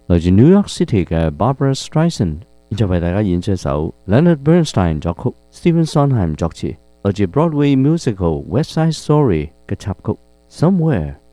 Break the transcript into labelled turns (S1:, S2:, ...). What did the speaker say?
S1: 來自 New York City 嘅 Barbara Streisand，現在為大家演出一首 Leonard Bernstein 作曲、Stephen Sondheim 作詞，來自 Broadway musical West Side Story 嘅插曲 Somewhere。